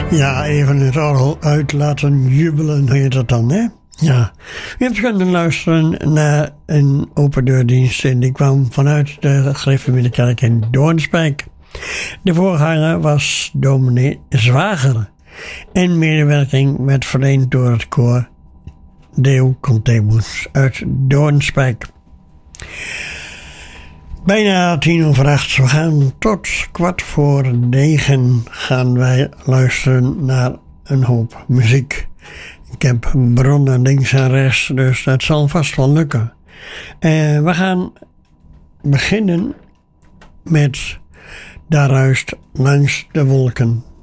Ja, even het orgel uit laten jubelen heet het dan, hè? Ja. U hebt kunnen luisteren naar een open deurdienst en die kwam vanuit de Gereformeerde Kerk in Doornspijk. De voorganger was dominee Zwager en medewerking werd verleend door het koor Deo Contemus uit Doornspijk. Bijna 8:10. We gaan tot 8:15 gaan wij luisteren naar een hoop muziek. Ik heb bronnen links en rechts, dus dat zal vast wel lukken. We gaan beginnen met Daar ruist langs de wolken.